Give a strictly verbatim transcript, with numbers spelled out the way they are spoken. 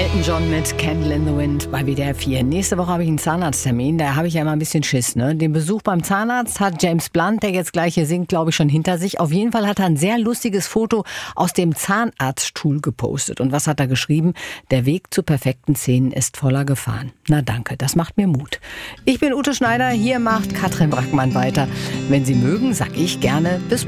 Elton John mit Candle in the Wind bei W D R vier. Nächste Woche habe ich einen Zahnarzttermin. Da habe ich ja immer ein bisschen Schiss. Ne? Den Besuch beim Zahnarzt hat James Blunt, der jetzt gleich hier singt, glaube ich, schon hinter sich. Auf jeden Fall hat er ein sehr lustiges Foto aus dem Zahnarztstuhl gepostet. Und was hat er geschrieben? Der Weg zu perfekten Zähnen ist voller Gefahren. Na danke, das macht mir Mut. Ich bin Ute Schneider. Hier macht Katrin Brackmann weiter. Wenn Sie mögen, sag ich gerne bis morgen.